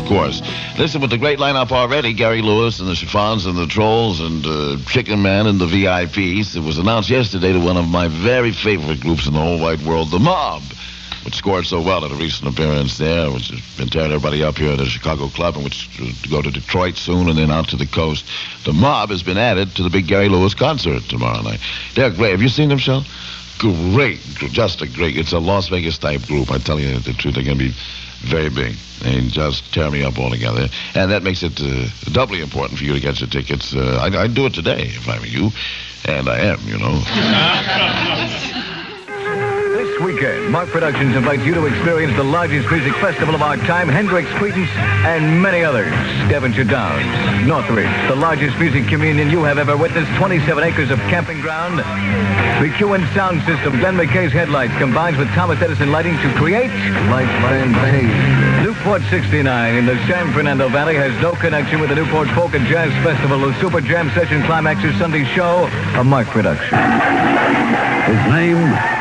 course. Listen, with the great lineup already, Gary Lewis and the Chiffons and the Trolls and Chicken Man and the VIPs, it was announced yesterday that one of my very favorite groups in the whole wide world, The Mob, which scored so well at a recent appearance there, which has been tearing everybody up here at the Chicago Club, and which to go to Detroit soon and then out to the coast. The Mob has been added to the big Gary Lewis concert tomorrow night. They're great. Have you seen them, Shel? Great. Just a great. It's a Las Vegas type group. I tell you the truth, they're going to be very big. They just tear me up altogether. And that makes it doubly important for you to get your tickets. I'd do it today if I were you. And I am, you know. This weekend, Mark Productions invites you to experience the largest music festival of our time, Hendrix, Creedence, and many others. Devonshire Downs, Northridge, the largest music communion you have ever witnessed, 27 acres of camping ground. McEwen Sound System, Glenn McKay's headlights, combines with Thomas Edison lighting to create Lifeline Bay. Newport 69 in the San Fernando Valley has no connection with the Newport Folk and Jazz Festival. The Super Jam Session climaxes Sunday's show, a Mark production. His name